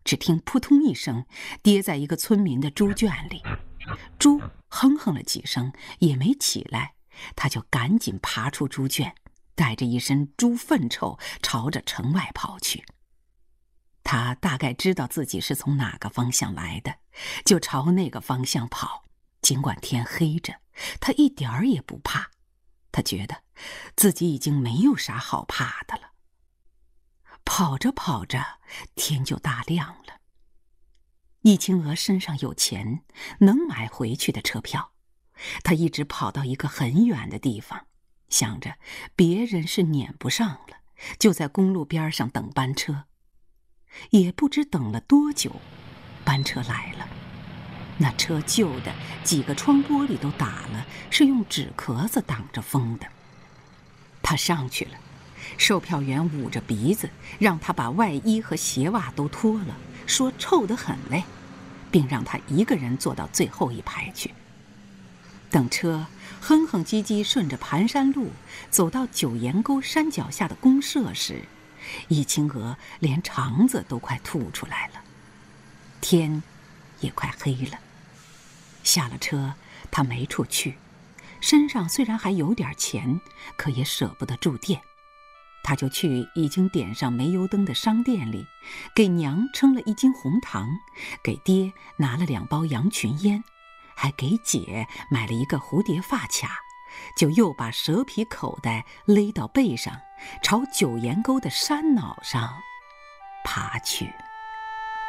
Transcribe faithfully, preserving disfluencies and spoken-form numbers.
只听扑通一声，跌在一个村民的猪圈里。猪哼哼了几声，也没起来，他就赶紧爬出猪圈，带着一身猪粪臭朝着城外跑去。他大概知道自己是从哪个方向来的，就朝那个方向跑。尽管天黑着，他一点儿也不怕。他觉得自己已经没有啥好怕的了。跑着跑着，天就大亮了。易清娥身上有钱，能买回去的车票。他一直跑到一个很远的地方，想着别人是撵不上了，就在公路边上等班车。也不知等了多久，班车来了。那车旧的，几个窗玻璃都打了，是用纸壳子挡着风的。他上去了，售票员捂着鼻子，让他把外衣和鞋袜都脱了，说臭得很嘞，并让他一个人坐到最后一排去。等车哼哼唧唧顺着盘山路走到九岩沟山脚下的公社时，易清娥连肠子都快吐出来了。天也快黑了。下了车，他没处去，身上虽然还有点钱，可也舍不得住店。他就去已经点上煤油灯的商店里，给娘称了一斤红糖，给爹拿了两包羊群烟，还给姐买了一个蝴蝶发卡，就又把蛇皮口袋勒到背上，朝九岩沟的山脑上爬去。